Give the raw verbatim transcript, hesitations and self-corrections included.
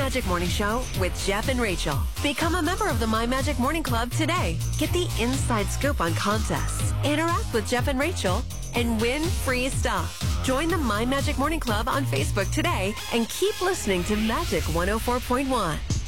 Magic Morning Show with Jeff and Rachel. Become a member of the My Magic Morning Club today. Get the inside scoop on contests, interact with Jeff and Rachel, and win free stuff. Join the My Magic Morning Club on Facebook today and keep listening to Magic one oh four point one.